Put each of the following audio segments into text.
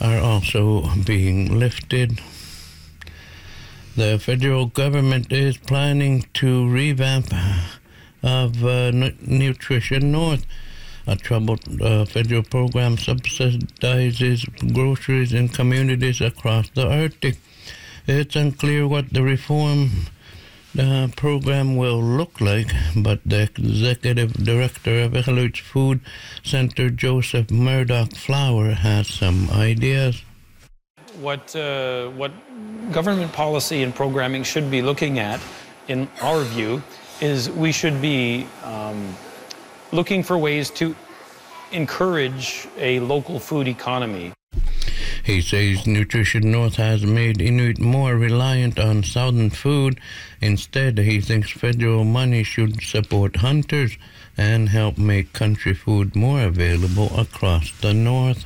are also being lifted. The federal government is planning to revamp of Nutrition North. A troubled federal program subsidizes groceries in communities across the Arctic. It's unclear what the reform program will look like, but the executive director of Iqaluit Food Center, Joseph Murdoch Flower, has some ideas. What government policy and programming should be looking at, in our view, is we should be looking for ways to encourage a local food economy. He says Nutrition North has made Inuit more reliant on southern food. Instead, he thinks federal money should support hunters and help make country food more available across the north.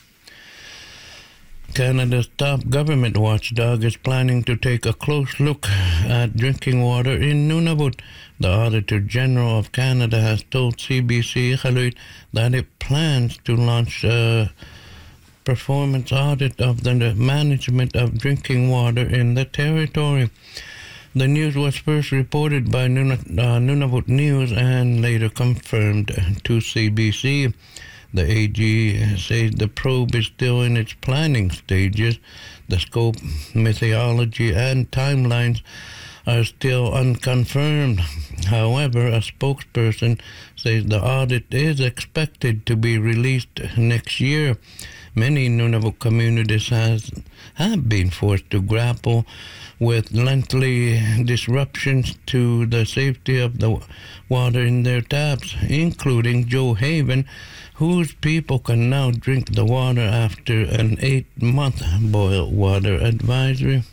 Canada's top government watchdog is planning to take a close look at drinking water in Nunavut. The Auditor General of Canada has told CBC Iqaluit that it plans to launch a performance audit of the management of drinking water in the territory. The news was first reported by Nunavut News and later confirmed to CBC. The AG says the probe is still in its planning stages. The scope, methodology, and timelines are still unconfirmed. However, a spokesperson says the audit is expected to be released next year. Many Nunavut communities have been forced to grapple with lengthy disruptions to the safety of the water in their taps, including Joe Haven, whose people can now drink the water after an 8-month boil water advisory.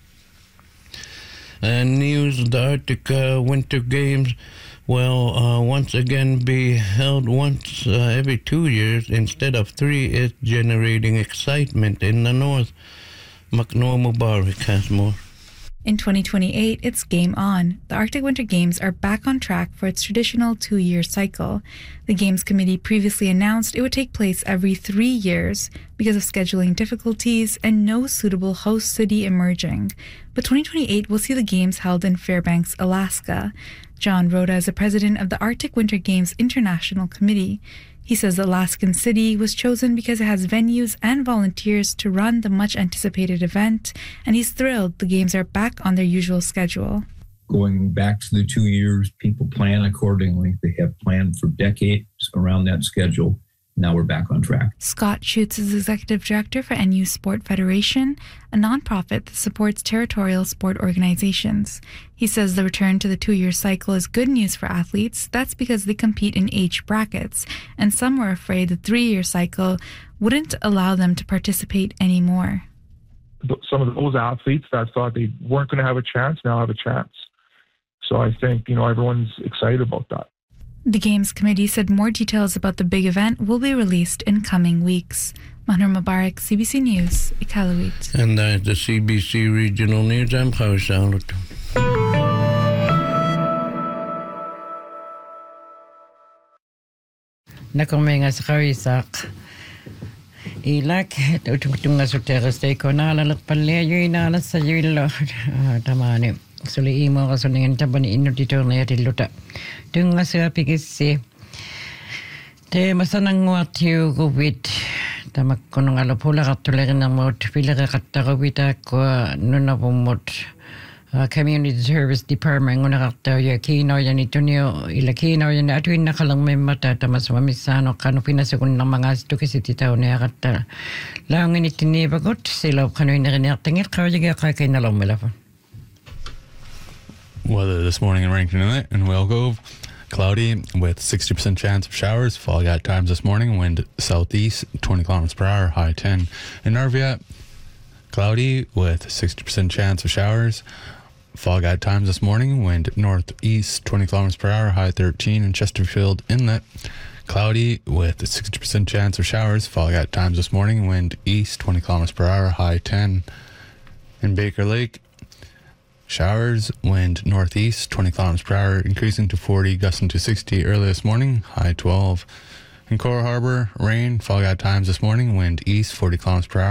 And news, the Arctic Winter Games will once again be held once every 2 years instead of 3. It's generating excitement in the north. Maknoa Mubarak has more. In 2028, it's game on. The Arctic Winter Games are back on track for its traditional 2-year cycle. The Games Committee previously announced it would take place every 3 years because of scheduling difficulties and no suitable host city emerging. But 2028 will see the Games held in Fairbanks, Alaska. John Rhoda is the president of the Arctic Winter Games International Committee. He says the Alaskan city was chosen because it has venues and volunteers to run the much-anticipated event, and he's thrilled the Games are back on their usual schedule. Going back to the 2 years, people plan accordingly. They have planned for decades around that schedule. Now we're back on track. Scott Schutz is executive director for NU Sport Federation, a nonprofit that supports territorial sport organizations. He says the return to the 2-year cycle is good news for athletes. That's because they compete in age brackets, and some were afraid the 3-year cycle wouldn't allow them to participate anymore. Some of those athletes that thought they weren't going to have a chance now have a chance. So I think, everyone's excited about that. The Games Committee said more details about the big event will be released in coming weeks. Manur Mubarak, CBC News, Iqaluit. And that's the CBC Regional News. I'm Khawa Salut. Nakomenga sa Karisak. Ilak, tunga sa terrace ko na lalakpalya yun na sa yulo. Tamani. Suli imo ka suningan tabani ino dito na yatiluta. Tunga sa pigisi. Te masanang watiyo gubit. Tamak kunong alapula katularin ng mot. Pila ka katakawita ko nunapumot. Community Service Department nguna kaktaw ya kino yan ito niyo. Ila kino yan na atuin nakalang may mata. Tamas mamisano kano pinasakun ng mga asto kasi titaw niya kata. Langin itinibagot. Sila kano yung nakinaktingit. Kawajiga kakay na lang malapon. Weather this morning in Rankin Inlet and Whale Cove, cloudy with 60% chance of showers. Fog at times this morning, wind southeast 20 kilometers per hour, high 10. In Narviat, cloudy with 60% chance of showers. Fog at times this morning, wind northeast 20 kilometers per hour, high 13. In Chesterfield Inlet, cloudy with 60% chance of showers. Fog at times this morning, wind east 20 kilometers per hour, high 10. In Baker Lake, showers, wind northeast 20 kilometers per hour, increasing to 40, gusting to 60 early this morning, high 12. In Coral Harbor, rain, fog at times this morning, wind east 40 kilometers per hour.